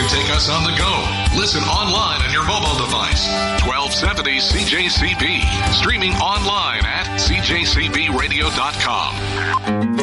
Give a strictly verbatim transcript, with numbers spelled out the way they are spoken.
take us on the go. Listen online on your mobile device. twelve seventy C J C B. Streaming online at C J C B radio dot com.